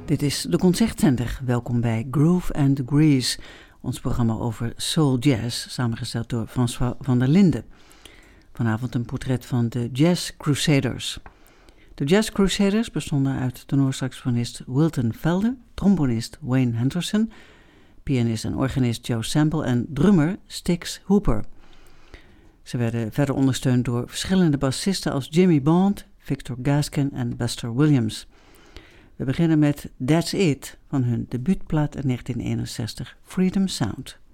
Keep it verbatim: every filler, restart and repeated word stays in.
Dit is de Concertzender. Welkom bij Groove and Grease, ons programma over soul jazz, samengesteld door François van der Linden. Vanavond een portret van de Jazz Crusaders. De Jazz Crusaders bestonden uit tenorsaxofonist Wilton Felder, trombonist Wayne Henderson, pianist en organist Joe Sample en drummer Stix Hooper. Ze werden verder ondersteund door verschillende bassisten als Jimmy Bond, Victor Gaskin en Buster Williams. We beginnen met That's It van hun debuutplaat in negentien eenenzestig, Freedom Sound.